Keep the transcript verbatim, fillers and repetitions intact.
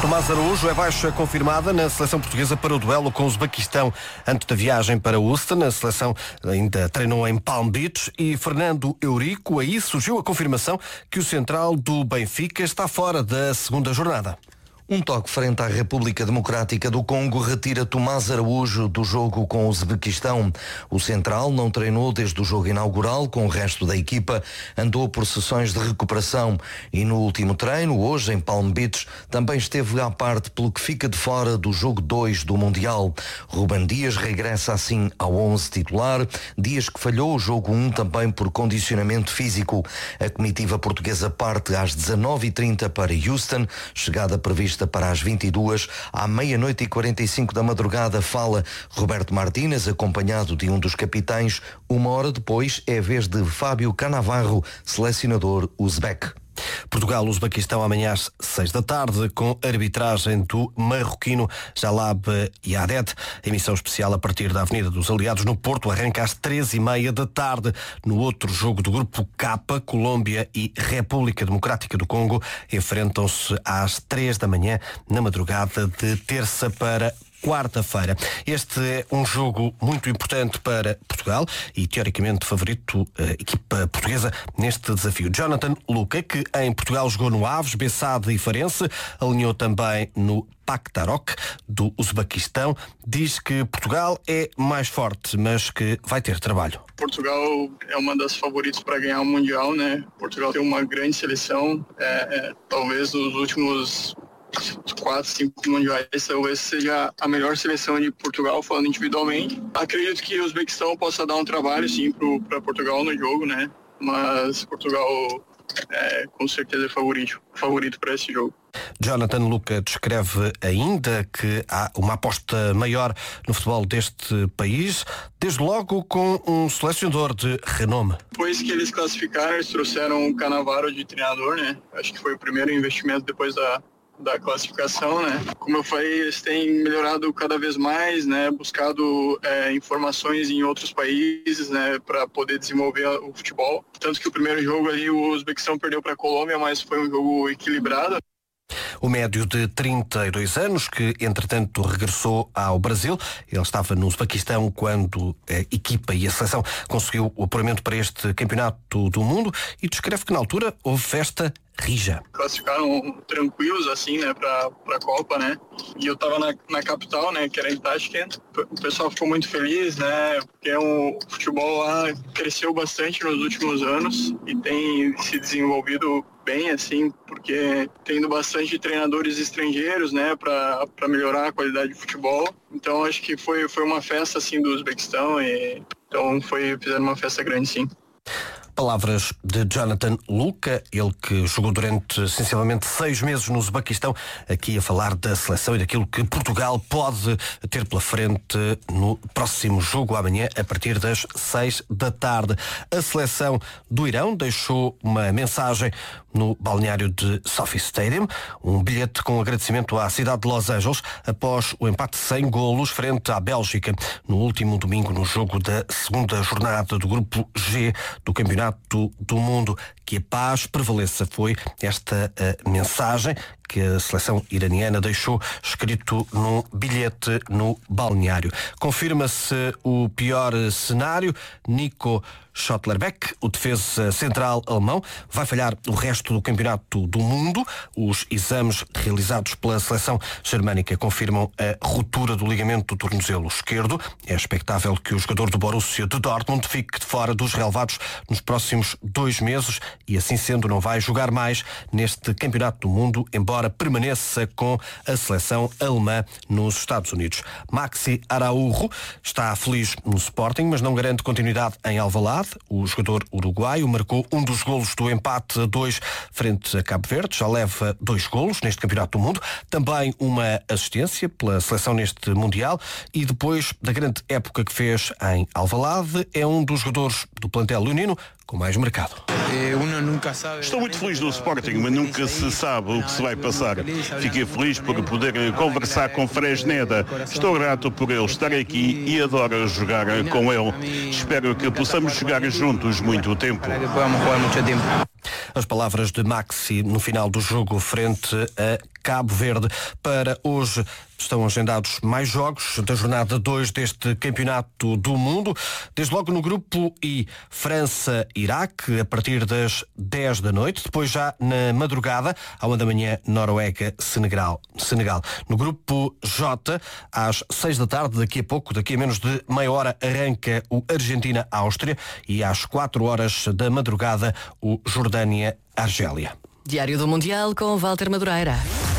Tomás Araújo é baixa confirmada na seleção portuguesa para o duelo com o Uzbequistão. Antes da viagem para Houston, a seleção ainda treinou em Palm Beach e Fernando Eurico, aí surgiu a confirmação que o central do Benfica está fora da segunda jornada. Um toque frente à República Democrática do Congo retira Tomás Araújo do jogo com o Uzbequistão. O central não treinou desde o jogo inaugural com o resto da equipa, andou por sessões de recuperação e no último treino, hoje em Palm Beach, também esteve à parte, pelo que fica de fora do jogo dois do Mundial. Ruben Dias regressa assim ao onze titular, Dias que falhou o jogo um também por condicionamento físico. A comitiva portuguesa parte às dezanove e trinta para Houston, chegada prevista para as vinte e duas, à meia-noite e quarenta e cinco da madrugada fala Roberto Martínez, acompanhado de um dos capitães. Uma hora depois é a vez de Fábio Cannavaro, selecionador uzbeque. Portugal-Uzbequistão amanhã às seis da tarde, com arbitragem do marroquino Jalab Yadet. Emissão especial a partir da Avenida dos Aliados no Porto, arranca às três e meia da tarde. No outro jogo do grupo K, Colômbia e República Democrática do Congo enfrentam-se às três da manhã, na madrugada de terça para quarta-feira. Este é um jogo muito importante para Portugal e teoricamente favorito a equipa portuguesa neste desafio. Jonathan Luca, que em Portugal jogou no Aves, Bessade e Farense, alinhou também no Paktarok do Uzbequistão, diz que Portugal é mais forte, mas que vai ter trabalho. Portugal é uma das favoritas para ganhar o Mundial, né? Portugal tem uma grande seleção, é, é, talvez nos últimos quatro, cinco mundiais, talvez seja a melhor seleção de Portugal, falando individualmente. Acredito que o Uzbequistão possa dar um trabalho, sim, para Portugal no jogo, né? Mas Portugal é com certeza é favorito, favorito para esse jogo. Jonathan Luca descreve ainda que há uma aposta maior no futebol deste país, desde logo com um selecionador de renome. Depois que eles classificaram, eles trouxeram o Cannavaro de treinador, né? Acho que foi o primeiro investimento depois da da classificação, né? Como eu falei, eles têm melhorado cada vez mais, né? Buscado é, informações em outros países, né? Para poder desenvolver o futebol. Tanto que o primeiro jogo ali, o Uzbequistão perdeu para a Colômbia, mas foi um jogo equilibrado. O médio de trinta e dois anos, que entretanto regressou ao Brasil, ele estava no Uzbequistão quando a equipa e a seleção conseguiu o apuramento para este campeonato do mundo e descreve que na altura houve festa rija. Classificaram tranquilos assim, né, para a Copa, né? E eu tava na, na capital, né, que era em Tashkent. O pessoal ficou muito feliz, né, porque o futebol lá cresceu bastante nos últimos anos e tem se desenvolvido bem, assim, porque tendo bastante treinadores estrangeiros, né, para melhorar a qualidade de futebol. Então acho que foi foi uma festa assim do Uzbequistão e então foi fizeram uma festa grande, sim. Palavras de Jonathan Luca, ele que jogou durante sensivelmente seis meses no Uzbequistão, aqui a falar da seleção e daquilo que Portugal pode ter pela frente no próximo jogo amanhã a partir das seis da tarde. A seleção do Irão deixou uma mensagem no balneário de Sophie Stadium, um bilhete com agradecimento à cidade de Los Angeles após o empate sem golos frente à Bélgica no último domingo no jogo da segunda jornada do grupo G do Campeonato do Mundo. Que a paz prevaleça, foi esta a mensagem que a seleção iraniana deixou escrito num bilhete no balneário. Confirma-se o pior cenário. Nico Schottlerbeck, o defesa central alemão, vai falhar o resto do campeonato do mundo. Os exames realizados pela seleção germânica confirmam a ruptura do ligamento do tornozelo esquerdo. É expectável que o jogador do Borussia de Dortmund fique de fora dos relevados nos próximos dois meses e, assim sendo, não vai jogar mais neste campeonato do mundo, embora permaneça com a seleção alemã nos Estados Unidos. Maxi Araújo está feliz no Sporting, mas não garante continuidade em Alvalade. O jogador uruguaio marcou um dos golos do empate a dois frente a Cabo Verde, já leva dois golos neste campeonato do mundo, também uma assistência pela seleção neste Mundial e depois da grande época que fez em Alvalade, é um dos jogadores do plantel leonino com mais mercado. Estou muito feliz no Sporting, mas nunca se sabe o que se vai passar. Fiquei feliz por poder conversar com Fresneda. Estou grato por ele estar aqui e adoro jogar com ele. Espero que possamos jogar juntos muito tempo. As palavras de Maxi no final do jogo frente a Cabo Verde. Para hoje estão agendados mais jogos da jornada dois deste Campeonato do Mundo. Desde logo no grupo I, França-Iraque, a partir das dez da noite. Depois já na madrugada, à uma da manhã, Noruega-Senegal. Senegal. No grupo J, às seis da tarde, daqui a pouco, daqui a menos de meia hora, arranca o Argentina-Áustria e às quatro horas da madrugada, o Jordânia-Argélia. Diário do Mundial com Walter Madureira.